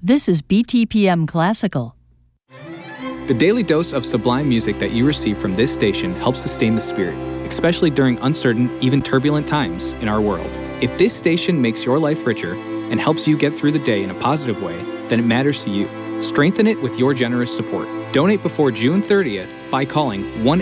This is BTPM Classical. The daily dose of sublime music that you receive from this station helps sustain the spirit, especially during uncertain, even turbulent times in our world. If this station makes your life richer and helps you get through the day in a positive way, then it matters to you. Strengthen it with your generous support. Donate before June 30th by calling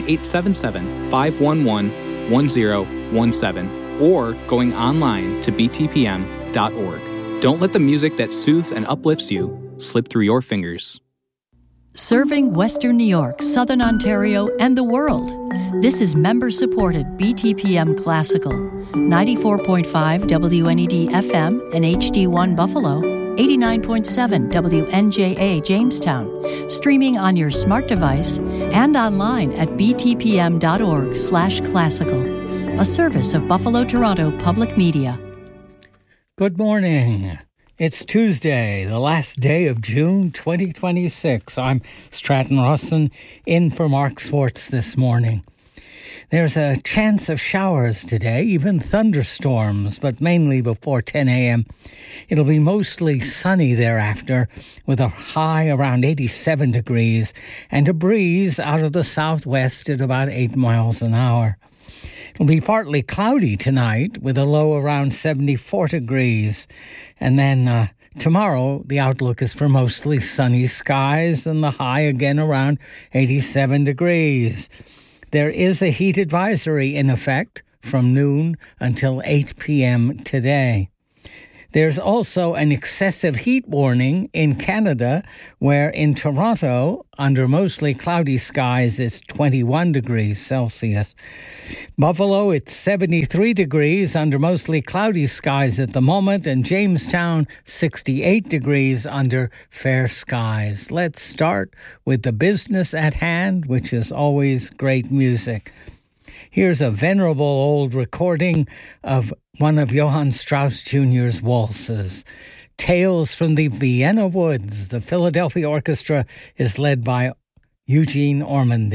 1-877-511-1017 or going online to btpm.org. Don't let the music that soothes and uplifts you slip through your fingers. Serving Western New York, Southern Ontario, and the world. This is member-supported BTPM Classical, 94.5 WNED FM and HD1 Buffalo, 89.7 WNJA Jamestown, streaming on your smart device and online at btpm.org/classical, a service of Buffalo Toronto Public Media. Good morning. It's Tuesday, the last day of June 2026. I'm Stratton Rawson, in for Mark Swartz this morning. There's a chance of showers today, even thunderstorms, but mainly before 10 a.m. It'll be mostly sunny thereafter, with a high around 87 degrees and a breeze out of the southwest at about 8 miles an hour. It'll be partly cloudy tonight with a low around 74 degrees. And then tomorrow, the outlook is for mostly sunny skies and the high again around 87 degrees. There is a heat advisory in effect from noon until 8 p.m. today. There's also an excessive heat warning in Canada, where in Toronto, under mostly cloudy skies, it's 21 degrees Celsius. Buffalo, it's 73 degrees under mostly cloudy skies at the moment, and Jamestown, 68 degrees under fair skies. Let's start with the business at hand, which is always great music. Here's a venerable old recording of one of Johann Strauss Jr.'s waltzes, Tales from the Vienna Woods. The Philadelphia Orchestra is led by Eugene Ormandy.